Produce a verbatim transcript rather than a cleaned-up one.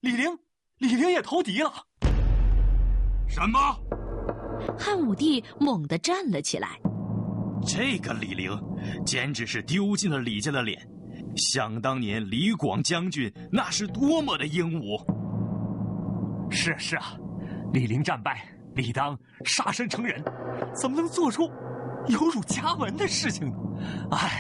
李陵，李陵也投敌了！ 什么？ 汉武帝猛地站了起来。 这个李陵，简直是丢尽了李家的脸。想当年李广将军那是多么的英武！ 是啊是啊，李陵战败，理当杀身成仁，怎么能做出有辱家门的事情呢？哎。